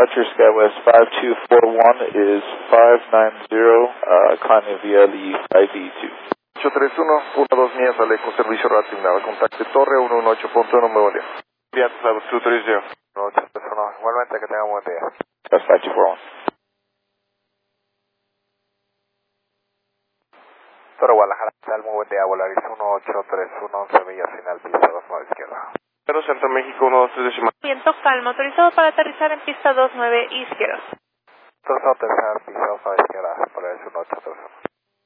departure SkyWest 5241 is 590, climbing via the 5E2. 831, 12 millas, sale con servicio asignado. Contacte Torre 118.1, muy buen día. Bien, 230. 831, igualmente que tenga un buen día. That's 5241. Torre Guadalajara, muy buen día, Volaris 1831, 11 millas, final pista 29 izquierda. Pero Centro México 123. Viento calmo, autorizado para aterrizar en pista 29 izquierda. Autorizado a aterrizar pista 29 izquierda, Volaris 1831.